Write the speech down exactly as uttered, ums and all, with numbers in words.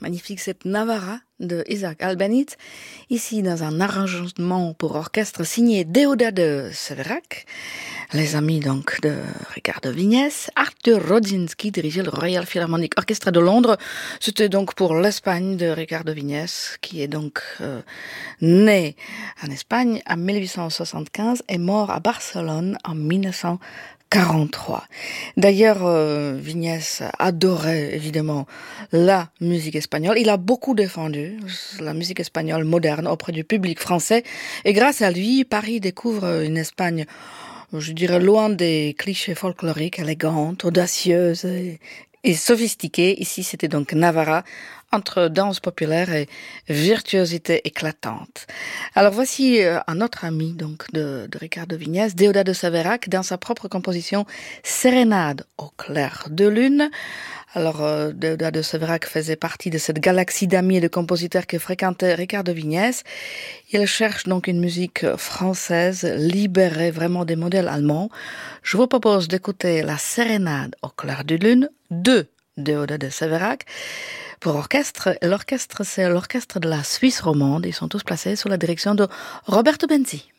magnifique cette Navarra de Isaac Albéniz, ici dans un arrangement pour orchestre signé Deodat de Séverac, les amis donc de Ricardo Vignès. Arthur Rodzinski dirigeait le Royal Philharmonic Orchestra de Londres. C'était donc pour l'Espagne de Ricardo Vignès, qui est donc euh, né en Espagne en mille huit cent soixante-quinze et mort à Barcelone en mille neuf cent quarante-trois. D'ailleurs, euh, Vignès adorait évidemment la musique espagnole. Il a beaucoup défendu la musique espagnole moderne auprès du public français. Et grâce à lui, Paris découvre une Espagne, je dirais, loin des clichés folkloriques, élégante, audacieuse et, et sophistiquée. Ici, c'était donc Navarra, entre danse populaire et virtuosité éclatante. Alors voici un autre ami donc de, de Ricardo Vignès, Deodat de Séverac, dans sa propre composition Sérénade au clair de lune. Alors euh, Deodat de Séverac faisait partie de cette galaxie d'amis et de compositeurs que fréquentait Ricardo Vignès. Il cherche donc une musique française libérée vraiment des modèles allemands. Je vous propose d'écouter la Sérénade au clair de lune de Deodat de Séverac pour orchestre. L'orchestre, c'est l'orchestre de la Suisse romande. Ils sont tous placés sous la direction de Roberto Benzi.